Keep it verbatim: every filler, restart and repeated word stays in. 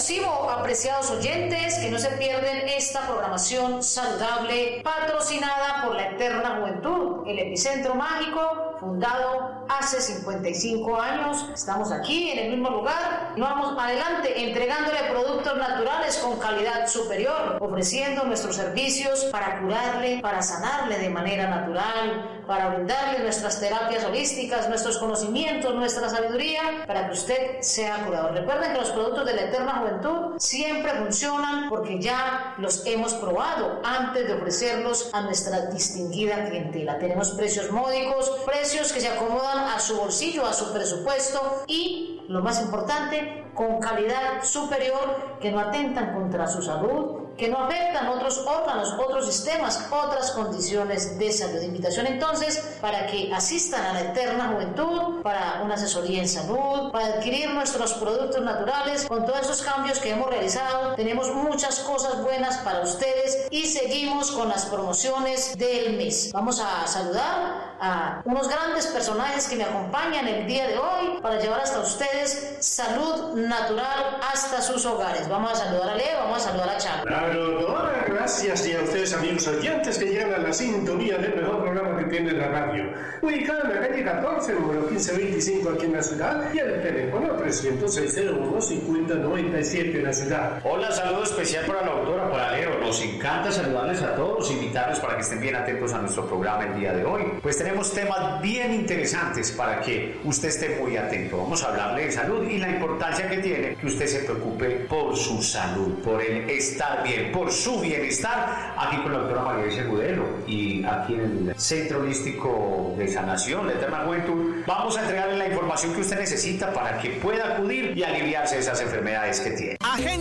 Sigo, apreciados oyentes, que no se pierden esta programación saludable patrocinada por la Eterna Juventud, el epicentro mágico, fundado hace cincuenta y cinco años. Estamos aquí en el mismo lugar, y vamos adelante entregándole productos naturales con calidad superior, ofreciendo nuestros servicios para curarle, para sanarle de manera natural, para brindarle nuestras terapias holísticas, nuestros conocimientos, nuestra sabiduría, para que usted sea curador. Recuerden que los productos de la Eterna Juventud siempre funcionan porque ya los hemos probado antes de ofrecerlos a nuestra distinguida clientela. Tenemos precios módicos, precios que se acomodan a su bolsillo, a su presupuesto y, lo más importante, con calidad superior, que no atentan contra su salud, que no afectan otros órganos, otros sistemas, otras condiciones de salud. Invitación entonces para que asistan a la Eterna Juventud para una asesoría en salud, para adquirir nuestros productos naturales. Con todos esos cambios que hemos realizado, tenemos muchas cosas buenas para ustedes y seguimos con las promociones del mes. Vamos a saludar a unos grandes personajes que me acompañan el día de hoy para llevar hasta ustedes salud natural hasta sus hogares. Vamos a saludar a Leo, vamos a saludar a Chalo. Claro, Dora, gracias, y a ustedes, amigos oyentes, que llegan a la sintonía del mejor programa que tiene la radio, ubicado en la calle catorce, número quince veinticinco aquí en la ciudad, y el teléfono trescientos seis cero uno cincuenta noventa y siete en la ciudad. Hola, saludo especial para la doctora, para Leo. Nos encanta saludarles a todos, invitarlos para que estén bien atentos a nuestro programa el día de hoy. Pues tenemos temas bien interesantes para que usted esté muy atento. Vamos a hablarle de salud y la importancia que tiene que usted se preocupe por su salud, por el estar bien, por su bienestar, aquí con la doctora María Luisa Agudelo y aquí en el Centro Holístico de Sanación, la Eterna Juventud. Vamos a entregarle la información que usted necesita para que pueda acudir y aliviarse de esas enfermedades que tiene.